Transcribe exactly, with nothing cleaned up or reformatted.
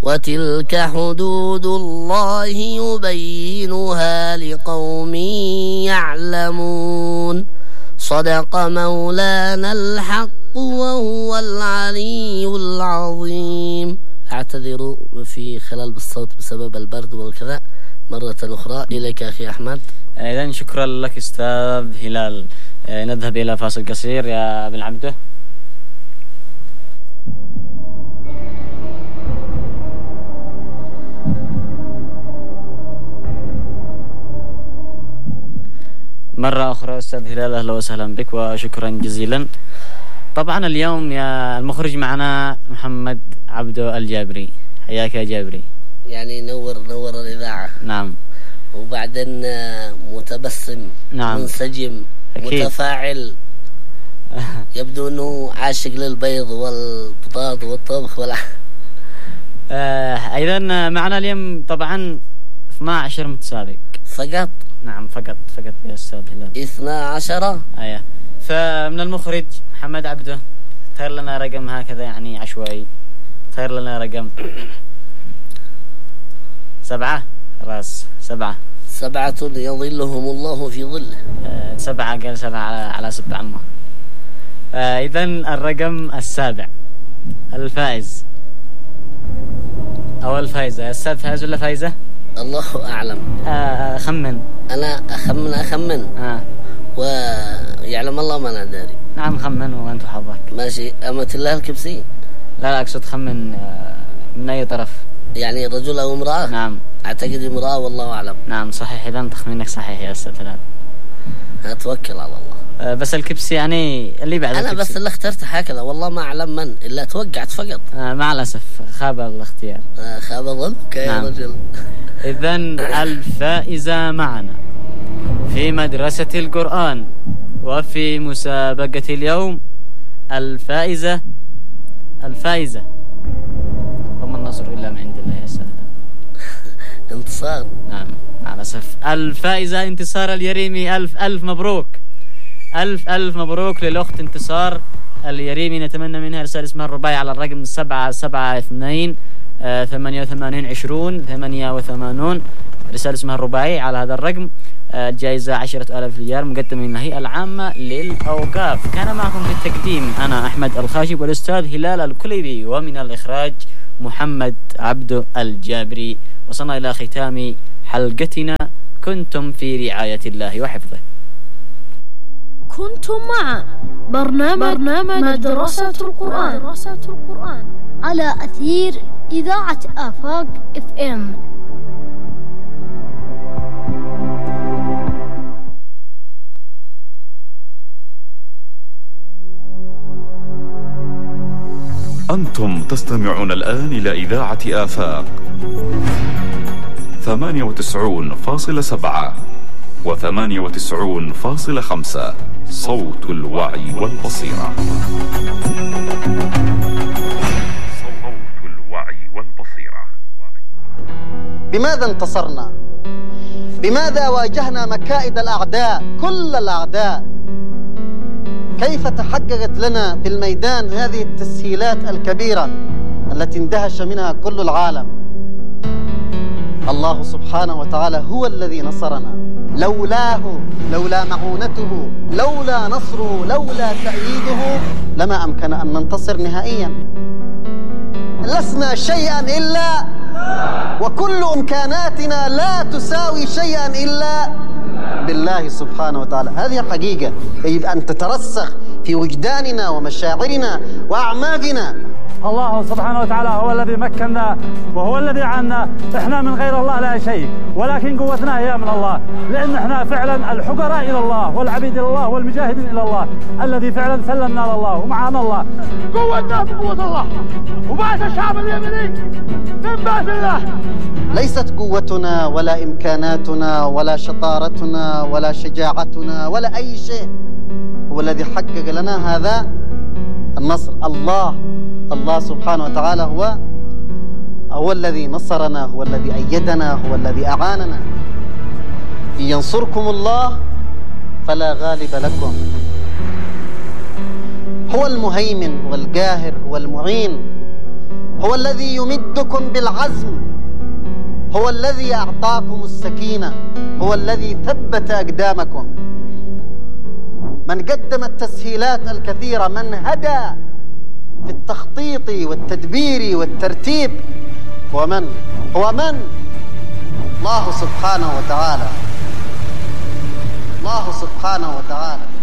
وتلك حدود الله يبينها لقوم يعلمون. صدق مولانا الحق وهو العلي العظيم. أعتذر في خلال بالصوت بسبب البرد والكذا مرة أخرى. إليك أخي أحمد. إذن شكرا لك أستاذ هلال. نذهب إلى فاصل قصير يا ابن عبده. مرة أخرى أستاذ هلال أهلا وسهلا بك وشكرا جزيلا. طبعا اليوم يا المخرج معنا محمد عبده الجابري. حياك يا جابري. يعني نور نور الإذاعة. نعم. وبعدين متبسم. نعم. منسجم. أكيد. متفاعل. يبدو أنه عاشق للبيض والبطاط والطبخ ولا. آه أيضا معنا اليوم طبعا اثنا عشر متسابق فقط. نعم فقط فقط يا أستاذ هلال. اثنا عشر. أيه. فمن المخرج محمد عبده اختار لنا رقم هكذا يعني عشوائي. اختار لنا رقم سبعة. خلاص سبعة. سبعة يظلهم الله في ظله. آه سبعة قال سبعة على على سبع عمه. آه إذن الرقم السابع الفائز أو الفائزة. أستاذ فائز ولا فائزة؟ الله أعلم. آه خمن. أنا أخمن أخمن. آه. ويعلم الله ما أنا داري. نعم خمن وأنت حظك. ماشي. أمة الله الكبسي. لا لا أقصد خمن آه من أي طرف. يعني رجل أو امرأة. نعم. أعتقد امرأة والله أعلم. نعم صحيح. إذا تخمينك صحيح يا أستاذ هلال. أتوكل على الله. أه بس الكبسي يعني اللي بعد أنا الكبسي. بس اللي اخترت هكذا والله ما أعلم من إلا توقعت فقط. أه مع الأسف خاب الاختيار. أه خاب ظنك يا نعم. رجل. إذن الفائزة معنا في مدرسة القرآن وفي مسابقة اليوم الفائزة الفائزة وما النصر إلا من عند الله يا سلام. انتصار. نعم مع الأسف. الفائزة انتصار اليريمي. ألف ألف مبروك. ألف ألف مبروك للأخت انتصار اليريمي. نتمنى منها رسالة اسمها الرباعي على الرقم سبعة سبعة اثنين ثمانية وثمانين عشرون ثمانية وثمانون. رسالة اسمها الرباعي على هذا الرقم. الجائزة عشرة آلاف ريال مقدمة من الهيئة العامة للأوقاف. كان معكم في التقديم أنا أحمد الخاشب والأستاذ هلال الكليبي ومن الإخراج محمد عبده الجابري. وصلنا إلى ختام حلقتنا. كنتم في رعاية الله وحفظه. كنتم مع برنامج, برنامج مدرسة القرآن. مدرسة القرآن على أثير إذاعة آفاق اف ام. أنتم تستمعون الآن إلى إذاعة آفاق ثمانية وتسعون فاصلة سبعة وثمانية وتسعون فاصلة خمسة. صوت الوعي والبصيرة. صوت الوعي والبصيرة. بماذا انتصرنا؟ بماذا واجهنا مكائد الأعداء كل الأعداء؟ كيف تحققت لنا في الميدان هذه التسهيلات الكبيرة التي اندهش منها كل العالم؟ الله سبحانه وتعالى هو الذي نصرنا. لولاه، لولا معونته، لولا نصره، لولا تأييده لما أمكن أن ننتصر نهائيا. لسنا شيئا إلا وكل إمكاناتنا لا تساوي شيئا إلا بالله سبحانه وتعالى. هذه الحقيقة يجب أن تترسخ في وجداننا ومشاعرنا وأعماقنا. الله سبحانه وتعالى هو الذي مكننا وهو الذي عنا. احنا من غير الله لا شيء، ولكن قوتنا هي من الله، لأن احنا فعلا الحقراء إلى الله والعبيد إلى الله والمجاهدين إلى الله الذي فعلا سلمنا لله ومعنا الله. قوتنا بقوة الله وبعث الشعب اليمني من بعث الله. ليست قوتنا ولا إمكاناتنا ولا شطارتنا ولا شجاعتنا ولا أي شيء هو الذي حقق لنا هذا النصر. الله الله سبحانه وتعالى هو هو الذي نصرنا، هو الذي أيدنا، هو الذي أعاننا. إن ينصركم الله فلا غالب لكم. هو المهيمن والقاهر والمعين هو الذي يمدكم بالعزم، هو الذي أعطاكم السكينة، هو الذي ثبت أقدامكم. من قدم التسهيلات الكثيرة، من هدى في التخطيط والتدبير والترتيب، هو من؟ هو من؟ الله سبحانه وتعالى. الله سبحانه وتعالى.